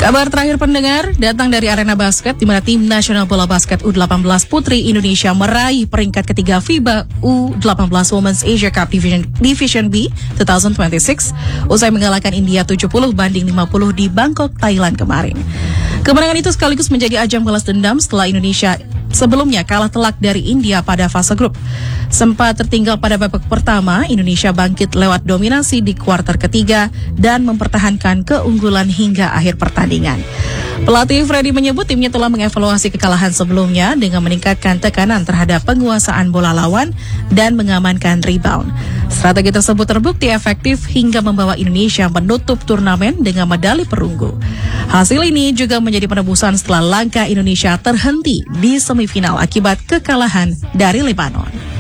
Kabar terakhir pendengar datang dari arena basket di mana tim nasional bola basket U18 Putri Indonesia meraih peringkat ketiga FIBA U18 Women's Asia Cup Division B 2026 usai mengalahkan India 70-50 di Bangkok, Thailand kemarin. Kemenangan itu sekaligus menjadi ajang balas dendam setelah Indonesia sebelumnya kalah telak dari India pada fase grup. Sempat tertinggal pada babak pertama, Indonesia bangkit lewat dominasi di kuarter ketiga dan mempertahankan keunggulan hingga akhir pertandingan. Pelatih Freddy menyebut timnya telah mengevaluasi kekalahan sebelumnya dengan meningkatkan tekanan terhadap penguasaan bola lawan dan mengamankan rebound. Strategi tersebut terbukti efektif hingga membawa Indonesia menutup turnamen dengan medali perunggu. Hasil ini juga menjadi penebusan setelah langkah Indonesia terhenti di semifinal akibat kekalahan dari Lebanon.